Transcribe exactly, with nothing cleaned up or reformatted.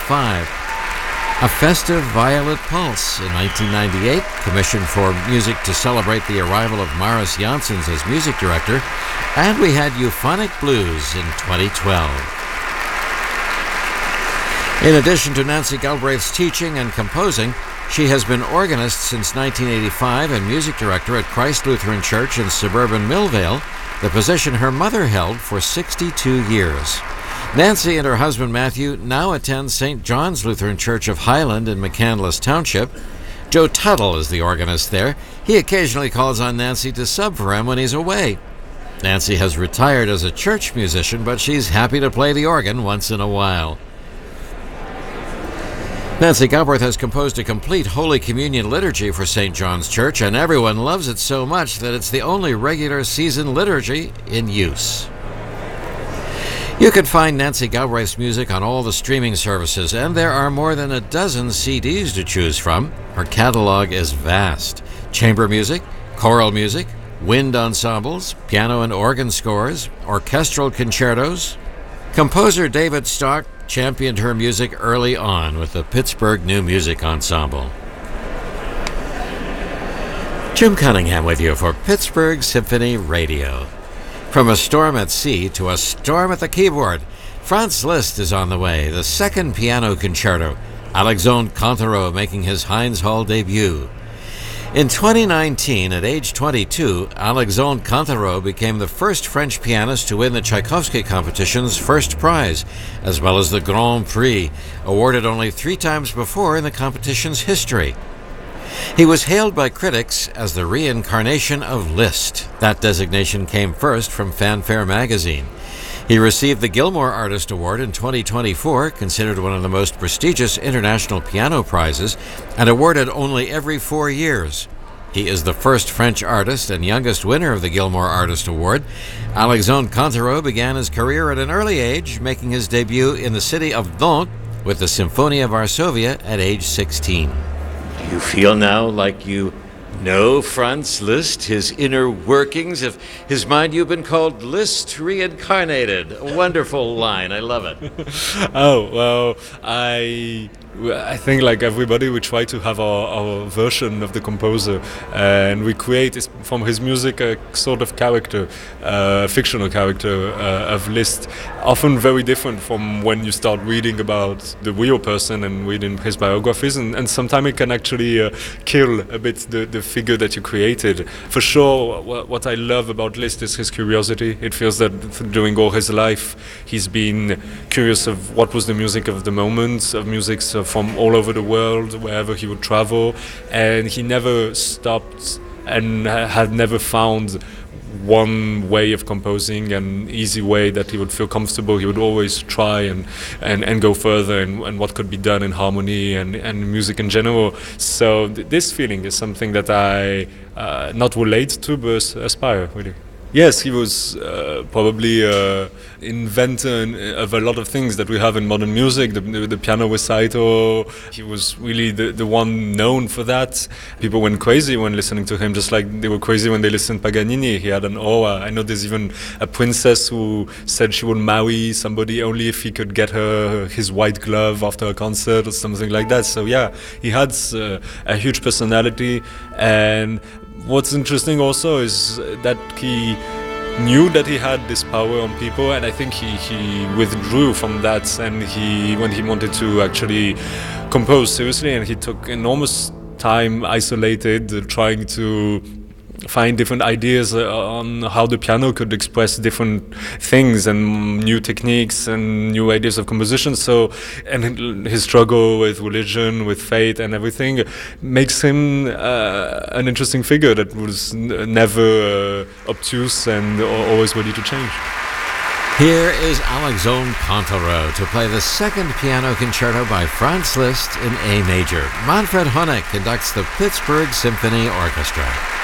Five. A Festive Violet Pulse in nineteen ninety-eight, commissioned for music to celebrate the arrival of Maris Janssens as music director. And we had Euphonic Blues in twenty twelve. In addition to Nancy Galbraith's teaching and composing, she has been organist since nineteen eighty-five and music director at Christ Lutheran Church in suburban Millvale, the position her mother held for sixty-two years. Nancy and her husband Matthew now attend Saint John's Lutheran Church of Highland in McCandless Township. Joe Tuttle is the organist there. He occasionally calls on Nancy to sub for him when he's away. Nancy has retired as a church musician, but she's happy to play the organ once in a while. Nancy Galbraith has composed a complete Holy Communion liturgy for Saint John's Church, and everyone loves it so much that it's the only regular season liturgy in use. You can find Nancy Galbraith's music on all the streaming services, and there are more than a dozen C Ds to choose from. Her catalog is vast. Chamber music, choral music, wind ensembles, piano and organ scores, orchestral concertos. Composer David Stark championed her music early on with the Pittsburgh New Music Ensemble. Jim Cunningham with you for Pittsburgh Symphony Radio. From a storm at sea to a storm at the keyboard, Franz Liszt is on the way, the second piano concerto, Alexandre Cantereau making his Heinz Hall debut. In twenty nineteen, at age twenty-two, Alexandre Cantereau became the first French pianist to win the Tchaikovsky competition's first prize, as well as the Grand Prix, awarded only three times before in the competition's history. He was hailed by critics as the reincarnation of Liszt. That designation came first from Fanfare magazine. He received the Gilmore Artist Award in twenty twenty-four, considered one of the most prestigious international piano prizes, and awarded only every four years. He is the first French artist and youngest winner of the Gilmore Artist Award. Alexandre Cantereau began his career at an early age, making his debut in the city of Nantes with the Symphonia Varsovia at age sixteen. Do you feel now like you know Franz Liszt, his inner workings of his mind? You've been called Liszt reincarnated. A wonderful line. I love it. Oh, well, I I think like everybody, we try to have our, our version of the composer, and we create from his music a sort of character, a uh, fictional character uh, of Liszt, often very different from when you start reading about the real person and reading his biographies, and, and sometimes it can actually uh, kill a bit the, the figure that you created. For sure, what, what I love about Liszt is his curiosity. It feels that during all his life, he's been curious of what was the music of the moment, of music from all over the world, wherever he would travel, and he never stopped and had never found one way of composing, an easy way that he would feel comfortable. He would always try and, and, and go further and, and what could be done in harmony and, and music in general. So th- this feeling is something that I uh, not relate to, but aspire, really. Yes, he was uh, probably uh, inventor of a lot of things that we have in modern music, the, the, the piano recital. He was really the, the one known for that. People went crazy when listening to him, just like they were crazy when they listened to Paganini. He had an aura. I know there's even a princess who said she would marry somebody only if he could get her his white glove after a concert or something like that. So yeah, he had uh, a huge personality. And what's interesting also is that he knew that he had this power on people, and I think he, he withdrew from that, and he when he wanted to actually compose seriously, and he took enormous time isolated, uh, trying to find different ideas uh, on how the piano could express different things and new techniques and new ideas of composition. So, and his struggle with religion, with faith and everything makes him uh, an interesting figure that was n- never uh, obtuse and always ready to change. Here is Alexandre Cantereau to play the second piano concerto by Franz Liszt in A major. Manfred Honeck conducts the Pittsburgh Symphony Orchestra.